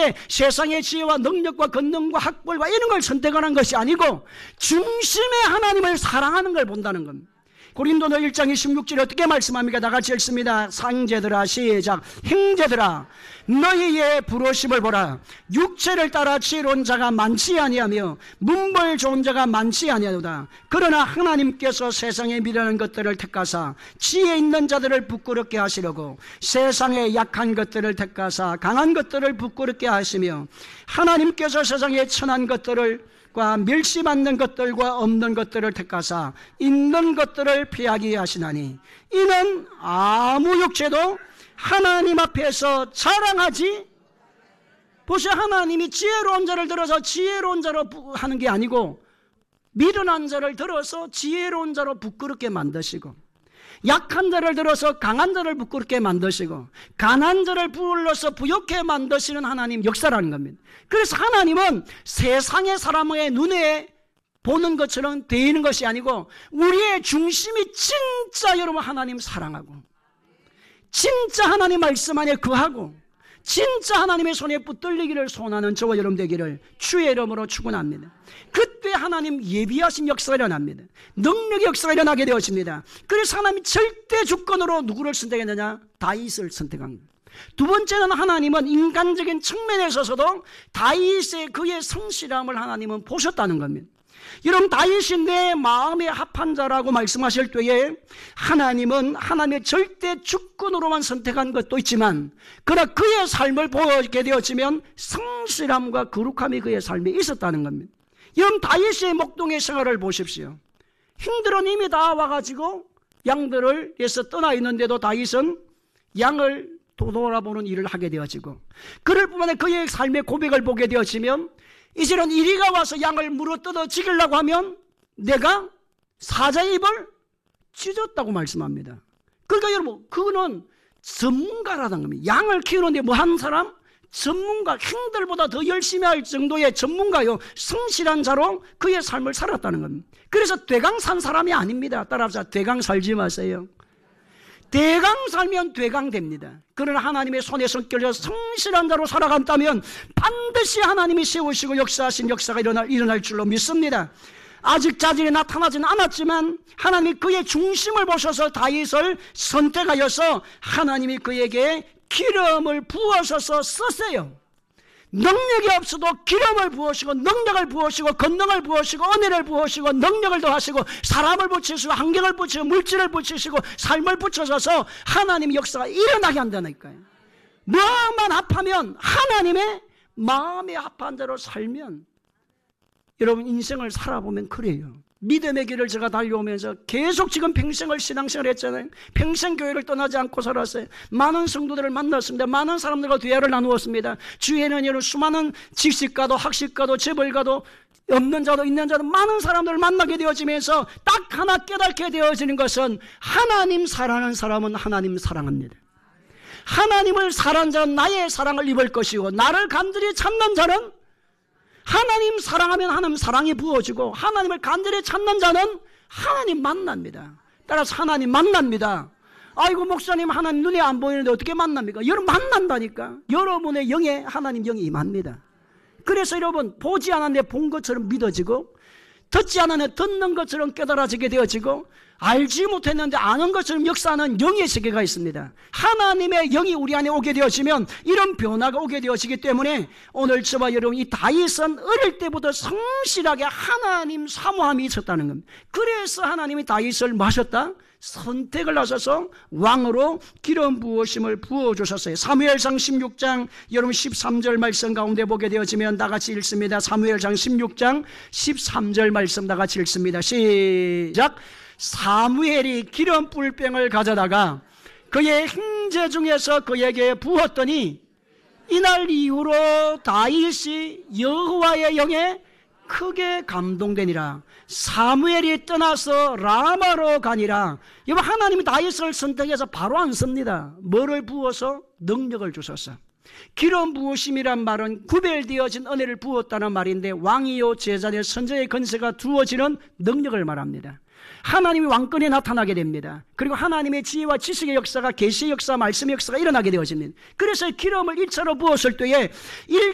때문에 세상의 지혜와 능력과 권능과 학벌과 이런 걸 선택하는 것이 아니고 중심에 하나님을 사랑하는 걸 본다는 겁니다. 고린도서 1장 26절에 어떻게 말씀합니까? 다 같이 읽습니다. 상제들아, 시작. 형제들아, 너희의 부르심을 보라. 육체를 따라 지혜로운 자가 많지 아니하며 문벌 좋은 자가 많지 아니하도다. 그러나 하나님께서 세상에 미련한 것들을 택하사 지혜 있는 자들을 부끄럽게 하시려고 세상에 약한 것들을 택하사 강한 것들을 부끄럽게 하시며 하나님께서 세상에 천한 것들을 멸시받는 것들과 없는 것들을 택하사 있는 것들을 피하게 하시나니 이는 아무 육체도 하나님 앞에서 자랑하지. 보세요, 하나님이 지혜로운 자를 들어서 지혜로운 자로 하는 게 아니고 미련한 자를 들어서 지혜로운 자로 부끄럽게 만드시고 약한 자를 들어서 강한 자를 부끄럽게 만드시고 가난한 자를 불러서 부욕해 만드시는 하나님 역사라는 겁니다. 그래서 하나님은 세상의 사람의 눈에 보는 것처럼 되는 것이 아니고 우리의 중심이 진짜 여러분 하나님 사랑하고 진짜 하나님 말씀 안에 거하고 진짜 하나님의 손에 붙들리기를 소원하는 저와 여러분 되기를 주의 이름으로 축원합니다. 그때 하나님 예비하신 역사가 일어납니다. 능력의 역사가 일어나게 되었습니다. 그래서 하나님이 절대 주권으로 누구를 선택했느냐? 다윗을 선택한 겁니다. 두 번째는 하나님은 인간적인 측면에 있어서도 다윗의 그의 성실함을 하나님은 보셨다는 겁니다. 여러분, 다윗이 내 마음에 합한 자라고 말씀하실 때에 하나님은 하나님의 절대 주권으로만 선택한 것도 있지만 그러나 그의 삶을 보게 되었지만 성실함과 거룩함이 그의 삶에 있었다는 겁니다. 여러분, 다윗의 목동의 생활을 보십시오. 힘들은 이미 다 와가지고 양들을 위해서 떠나 있는데도 다윗은 양을 돌아보는 일을 하게 되어지고 그럴 뿐만 아니라 그의 삶의 고백을 보게 되어지면 이제는 이리가 와서 양을 물어뜯어 죽이려고 하면 내가 사자의 입을 찢었다고 말씀합니다. 그러니까 여러분, 그거는 전문가라는 겁니다. 양을 키우는데 뭐 한 사람? 전문가, 형들보다 더 열심히 할 정도의 전문가요, 성실한 자로 그의 삶을 살았다는 겁니다. 그래서 대강 산 사람이 아닙니다. 따라서 대강 살지 마세요. 대강 살면 대강됩니다. 그러나 하나님의 손에서 껴서 성실한 자로 살아간다면 반드시 하나님이 세우시고 역사하신 역사가 일어날 줄로 믿습니다. 아직 자질이 나타나지는 않았지만 하나님이 그의 중심을 보셔서 다윗을 선택하여서 하나님이 그에게 기름을 부어셔서 쓰세요. 능력이 없어도 기름을 부으시고 능력을 부으시고 권능을 부으시고 은혜를 부으시고 능력을 더하시고 사람을 붙이시고 환경을 붙이시고 물질을 붙이시고 삶을 붙여줘서 하나님의 역사가 일어나게 한다니까요. 마음만 합하면 하나님의 마음에 합한 대로 살면 여러분 인생을 살아보면 그래요. 믿음의 길을 제가 달려오면서 계속 지금 평생을 신앙생활 했잖아요. 평생 교회를 떠나지 않고 살았어요. 많은 성도들을 만났습니다. 많은 사람들과 대화를 나누었습니다. 주위에는 여러분 수많은 지식가도 학식가도 재벌가도 없는 자도 있는 자도 많은 사람들을 만나게 되어지면서 딱 하나 깨닫게 되어지는 것은 하나님 사랑하는 사람은 하나님 사랑합니다. 하나님을 사랑하는 자는 나의 사랑을 입을 것이고 나를 간절히 찾는 자는 하나님 사랑하면 하나님 사랑이 부어지고 하나님을 간절히 찾는 자는 하나님 만납니다. 따라서 하나님 만납니다. 아이고 목사님 하나님 눈에 안 보이는데 어떻게 만납니까? 여러분 만난다니까. 여러분의 영에 하나님 영이 임합니다. 그래서 여러분 보지 않았는데 본 것처럼 믿어지고 듣지 않았는데 듣는 것처럼 깨달아지게 되어지고 알지 못했는데 아는 것처럼 역사하는 영의 세계가 있습니다. 하나님의 영이 우리 안에 오게 되어지면 이런 변화가 오게 되어지기 때문에 오늘 저와 여러분 이 다윗은 어릴 때부터 성실하게 하나님 사모함이 있었다는 겁니다. 그래서 하나님이 다윗을 마셨다? 선택을 하셔서 왕으로 기름 부으심을 부어주셨어요. 사무엘상 16장 여러분 13절 말씀 가운데 보게 되어지면 다같이 읽습니다. 사무엘상 16장 13절 말씀 다같이 읽습니다. 시작. 사무엘이 기름 뿔병을 가져다가 그의 형제 중에서 그에게 부었더니 이날 이후로 다윗이 여호와의 영에 크게 감동되니라. 사무엘이 떠나서 라마로 가니라. 여러분 하나님이 다윗을 선택해서 바로 안 씁니다. 뭐를 부어서? 능력을 주셔서. 기름 부으심이란 말은 구별되어진 은혜를 부었다는 말인데 왕이요 제자의 선자의 건세가 두어지는 능력을 말합니다. 하나님이 왕권에 나타나게 됩니다. 그리고 하나님의 지혜와 지식의 역사가 계시의 역사, 말씀의 역사가 일어나게 되어집니다. 그래서 기름을 1차로 부었을 때에